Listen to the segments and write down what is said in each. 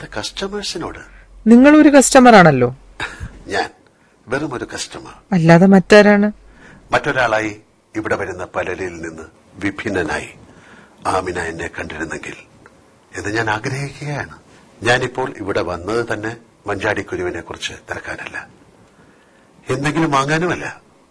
അത് കസ്റ്റമേഴ്സിനോട്. നിങ്ങളൊരു കസ്റ്റമർ ആണല്ലോ. ഞാൻ വെറും ഒരു കസ്റ്റമർ. അല്ലാതെ മറ്റാരാണ്? മറ്റൊരാളായി ഇവിടെ വരുന്ന പലരിൽ നിന്ന് വിഭിന്നനായി ആമിന എന്നെ കണ്ടിരുന്നെങ്കിൽ എന്ന് ഞാൻ ആഗ്രഹിക്കുകയാണ്. ഞാനിപ്പോൾ ഇവിടെ വന്നത് തന്നെ മഞ്ചാടിക്കുരുവിനെ കുറിച്ച് തിരക്കാനല്ല, എന്തെങ്കിലും വാങ്ങാനുമല്ല.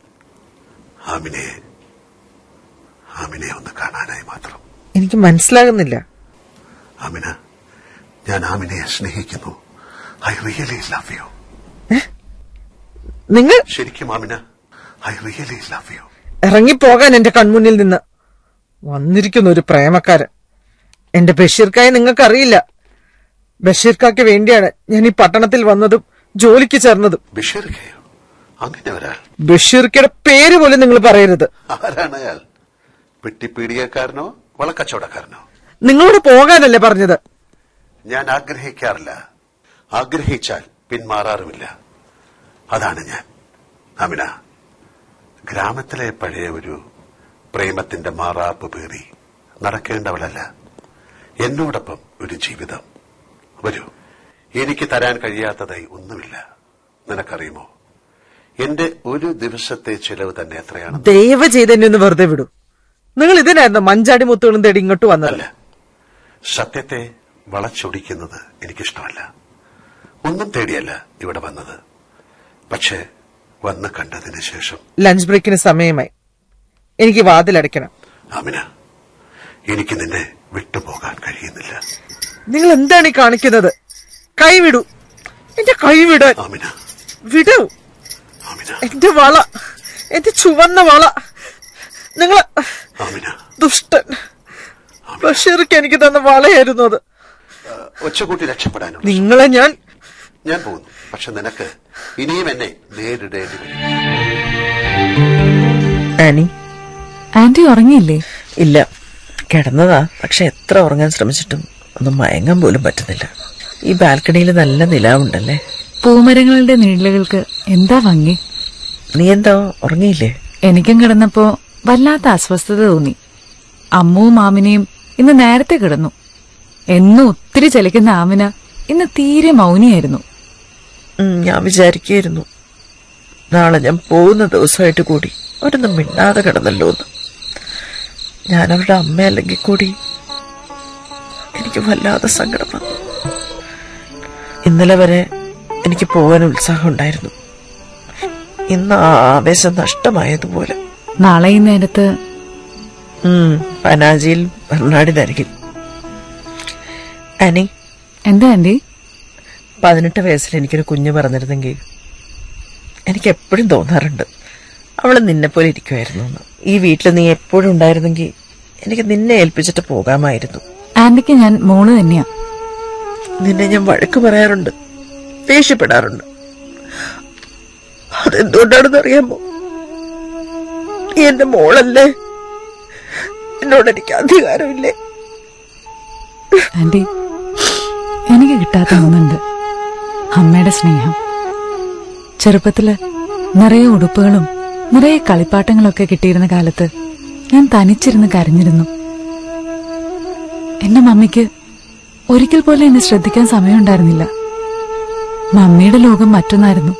ആമിനെ ഒന്ന് കാണാനായി മാത്രം. എനിക്ക് മനസ്സിലാകുന്നില്ല. ആമിന, ഞാൻ ആമിനയെ സ്നേഹിക്കുന്നു. I really love you. നിങ്ങൾ ശരിക്കും Amina, I really love you. ഇറങ്ങിപ്പോകാൻ എന്റെ കൺമുന്നിൽ നിന്ന്. വന്നിരിക്കുന്ന ഒരു പ്രേമക്കാരൻ. എന്റെ ബഷീർക്കായെ നിങ്ങൾക്കറിയില്ല. ബഷീർക്കാക്ക് വേണ്ടിയാണ് ഞാൻ ഈ പട്ടണത്തിൽ വന്നതും ജോലിക്ക് ചേർന്നതും. ബഷീർക്കയോ? അങ്ങനെ ഒരാൾ? ബഷീർക്കയുടെ പേര് പോലും നിങ്ങൾ പറയരുത്. ആരാണ് അയാൾ? പെട്ടിപ്പീടികക്കാരനോ വളക്കച്ചവടക്കാരനോ? നിങ്ങളോട് പോകാനല്ലേ പറഞ്ഞത്? ഞാൻ ആഗ്രഹിക്കാറില്ല, ആഗ്രഹിച്ചാൽ പിന്മാറാറുമില്ല. അതാണ് ഞാൻ. ആമിന, ഗ്രാമത്തിലെ പഴയ ഒരു പ്രേമത്തിന്റെ മാറാപ്പ് പേറി നടക്കേണ്ടവളല്ല. എന്നോടൊപ്പം ഒരു ജീവിതം. വരൂ, എനിക്ക് തരാൻ കഴിയാത്തതായി ഒന്നുമില്ല. നിനക്കറിയുമോ, എന്റെ ഒരു ദിവസത്തെ ചിലവ് തന്നെ എത്രയാണ്? ദയവ് ചെയ്ത് എന്നെ ഒന്ന് വെറുതെ വിടൂ. നിങ്ങൾ ഇതിനായിരുന്നു മഞ്ചാടി മുത്തുകളും തേടി ഇങ്ങോട്ട് വന്നതല്ല. സത്യത്തെ വളച്ചൊടിക്കുന്നത് എനിക്കിഷ്ടമല്ല. ഒന്നും തേടിയല്ല ഇവിടെ വന്നത്. പക്ഷേ വന്ന് കണ്ടതിന് ശേഷം ലഞ്ച് ബ്രേക്കിന് സമയമായി. എനിക്ക് വാതിലടയ്ക്കണം. ആമിന, എനിക്ക് നിന്നെ വിട്ടുപോകാൻ കഴിയുന്നില്ല. നിങ്ങൾ എന്താണ് ഈ കാണിക്കുന്നത്? കൈവിടൂ. എന്റെ കൈവിടാൻ. ആമിന, വിടൂ. എന്റെ വള, എന്റെ ചുവന്ന വള. നിങ്ങൾ ദുഷ്ടൻ. ബഷീർക്ക് എനിക്ക് തന്ന വളയായിരുന്നു അത്. ഒച്ചകൂട്ടി രക്ഷപ്പെടാനുള്ള നിങ്ങളെ ഞാൻ പോകുന്നു. പക്ഷെ നിനക്ക് ഇനിയും എന്നെ നേരിടേണ്ടി വരും. Annie, anti ഉറങ്ങിയില്ലേ? ഇല്ല, കിടന്നതാ. പക്ഷെ എത്ര ഉറങ്ങാൻ ശ്രമിച്ചിട്ടും ഒന്നും മയങ്ങാൻ പോലും പറ്റുന്നില്ല. ഈ ബാൽക്കണിയിൽ നല്ല നിലാവുണ്ടല്ലേ. പൂമരങ്ങളുടെ നിഴലുകൾക്ക് എന്താ ഭംഗി. നീ എന്താ ഉറങ്ങിയില്ലേ? എനിക്കും കിടന്നപ്പോ വല്ലാത്ത അസ്വസ്ഥത തോന്നി. അമ്മുവും ആമിനയും ഇന്ന് നേരത്തെ കിടന്നു. എന്നും ഒത്തിരി ചലിക്കുന്ന ആമിന ഇന്ന് തീരെ മൗനിയായിരുന്നു. ഞാൻ വിചാരിക്കുകയായിരുന്നു, നാളെ ഞാൻ പോകുന്ന ദിവസമായിട്ട് കൂടി അവരൊന്നും മിണ്ടാതെ കിടന്നല്ലോ എന്ന്. ഞാൻ അവരുടെ അമ്മയല്ലെങ്കിൽ കൂടി എനിക്ക് വല്ലാതെ സങ്കടം വന്നു. ഇന്നലെ വരെ എനിക്ക് പോകാൻ ഉത്സാഹം ഉണ്ടായിരുന്നു. ഇന്ന് ആ ആവേശം നഷ്ടമായതുപോലെ. നാളെ ഈ നേരത്ത് പനാജിയിൽ ഭരണാടിനരികിൽ. ആനി, എന്താ ആന്റി? 18 വയസ്സിൽ എനിക്കൊരു കുഞ്ഞ് പറഞ്ഞിരുന്നെങ്കിൽ എനിക്ക് എപ്പോഴും തോന്നാറുണ്ട് അവള് നിന്നെപ്പോലെ ഇരിക്കുമായിരുന്നു എന്ന്. ഈ വീട്ടിൽ നീ എപ്പോഴും ഉണ്ടായിരുന്നെങ്കിൽ എനിക്ക് നിന്നെ ഏൽപ്പിച്ചിട്ട് പോകാമായിരുന്നു. ആന്റിക്ക് ഞാൻ മോള് തന്നെയാ. നിന്നെ ഞാൻ വഴക്ക് പറയാറുണ്ട്, ദേഷ്യപ്പെടാറുണ്ട്. അതെന്തുകൊണ്ടാണെന്ന് അറിയാമോ? നീ എന്റെ മോളല്ലേ, എന്നോട് എനിക്ക് അധികാരമില്ലേ? ആന്റി, എനിക്ക് കിട്ടാത്ത ഒന്നുണ്ട്, അമ്മയുടെ സ്നേഹം. ചെറുപ്പത്തില് നിറയെ ഉടുപ്പുകളും നിറയെ കളിപ്പാട്ടങ്ങളൊക്കെ കിട്ടിയിരുന്ന കാലത്ത് ഞാൻ തനിച്ചിരുന്ന് കരഞ്ഞിരുന്നു. എന്റെ മമ്മിക്ക് ഒരിക്കൽ പോലും എന്നെ ശ്രദ്ധിക്കാൻ സമയമുണ്ടായിരുന്നില്ല. മമ്മിയുടെ ലോകം മറ്റൊന്നായിരുന്നു.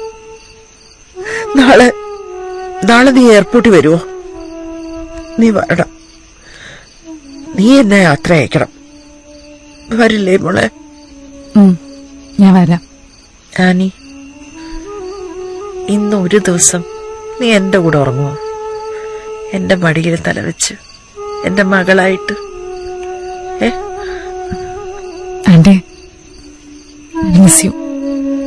നാളെ നീ എയർപോർട്ടിൽ വരുമോ? നീ വരണം. നീ എന്നെ യാത്ര അയക്കണം. വരില്ലേ മോളെ? ഞാൻ വരാം. ആനി, ഇന്ന് ഒരു ദിവസം നീ എന്റെ കൂടെ ഉറങ്ങുമോ? എന്റെ മടിയിൽ തലവെച്ച് എന്റെ മകളായിട്ട്. Anti, miss you.